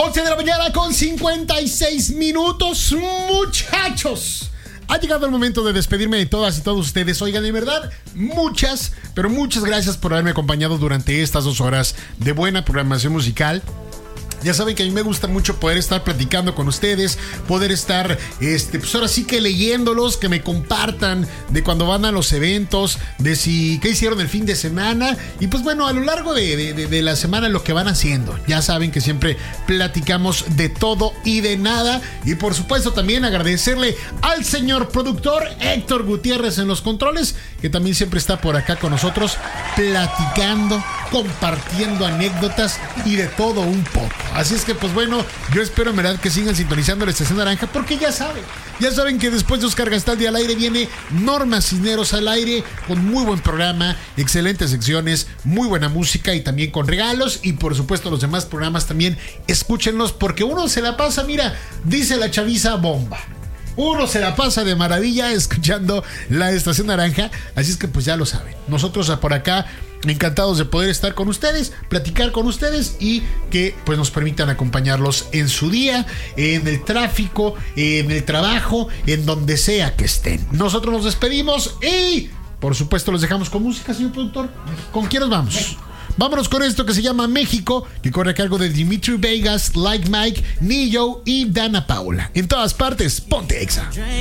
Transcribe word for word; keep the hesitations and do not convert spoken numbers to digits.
once de la mañana con cincuenta y seis minutos, muchachos. Ha llegado el momento de despedirme de todas y todos ustedes. Oigan, de verdad, muchas, pero muchas gracias por haberme acompañado durante estas dos horas de buena programación musical. Ya saben que a mí me gusta mucho poder estar platicando con ustedes, poder estar, este, pues ahora sí que leyéndolos, que me compartan de cuando van a los eventos, de si qué hicieron el fin de semana y pues bueno, a lo largo de, de, de, de la semana lo que van haciendo. Ya saben que siempre platicamos de todo y de nada y por supuesto también agradecerle al señor productor Héctor Gutiérrez en los controles, que también siempre está por acá con nosotros platicando, compartiendo anécdotas y de todo un poco. Así es que pues bueno, yo espero en verdad que sigan sintonizando la Estación Naranja, porque ya saben, ya saben que después de Oscar Gastaldi al aire viene Norma Cisneros al aire con muy buen programa, excelentes secciones, muy buena música y también con regalos, y por supuesto los demás programas también escúchenlos porque uno se la pasa, mira, dice la chaviza, bomba. Uno se la pasa de maravilla escuchando la Estación Naranja, así es que pues ya lo saben. Nosotros por acá encantados de poder estar con ustedes, platicar con ustedes y que pues nos permitan acompañarlos en su día, en el tráfico, en el trabajo, en donde sea que estén. Nosotros nos despedimos y por supuesto los dejamos con música, señor productor. ¿Con quién nos vamos? Vámonos con esto que se llama México, que corre a cargo de Dimitri Vegas, Like Mike, Nillo y Dana Paula. En todas partes, ponte Exa.